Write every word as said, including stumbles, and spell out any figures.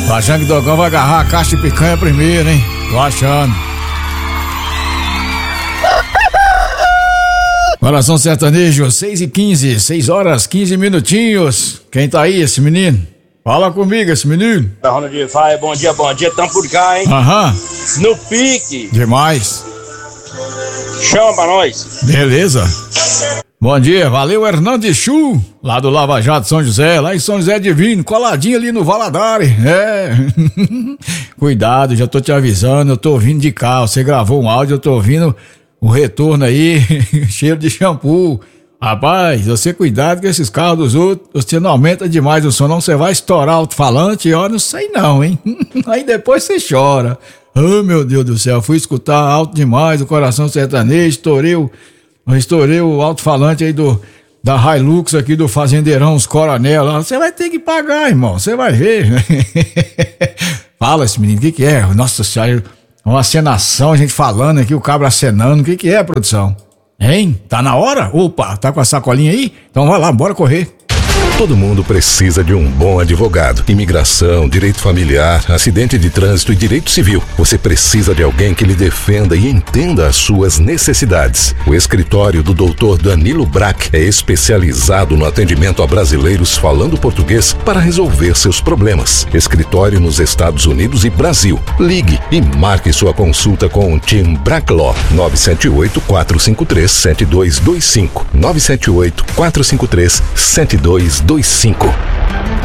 Tô achando que o Dogão vai agarrar a caixa de picanha primeiro, hein? Tô achando. Coração Sertanejo, seis e quinze, seis horas, quinze minutinhos. Quem tá aí, esse menino? Fala comigo, esse menino. Ronald de Vai, bom dia, bom dia, tamo por cá, hein? Aham. No pique. Demais. Chama pra nós. Beleza. Bom dia, valeu Hernandes Chu, lá do Lava Jato São José, lá em São José Divino, coladinho ali no Valadares. É. Cuidado, já tô te avisando, eu tô ouvindo de carro. Você gravou um áudio, eu tô ouvindo o retorno aí, cheiro de shampoo. Rapaz, você cuidado com esses carros dos outros, você não aumenta demais o som, não, você vai estourar alto-falante, ó, não sei não, hein? Aí depois você chora. Oh, meu Deus do céu, fui escutar alto demais o Coração Sertanejo, estourei o, estourei o alto-falante aí do, da Hilux aqui do Fazendeirão, os Coronel lá. Você vai ter que pagar, irmão, você vai ver. Fala esse menino, o que que é? Nossa Senhora, uma acenação, a gente falando aqui, o cabra acenando, o que que é, produção? Hein? Tá na hora? Opa, tá com a sacolinha aí? Então vai lá, bora correr. Todo mundo precisa de um bom advogado. Imigração, direito familiar, acidente de trânsito e direito civil. Você precisa de alguém que lhe defenda e entenda as suas necessidades. O escritório do doutor Danilo Brack é especializado no atendimento a brasileiros falando português para resolver seus problemas. Escritório nos Estados Unidos e Brasil. Ligue e marque sua consulta com o Tim Brack Law. nove sete oito, quatro cinco três, sete dois dois cinco. nove sete oito, quatro cinco três, sete dois dois cinco.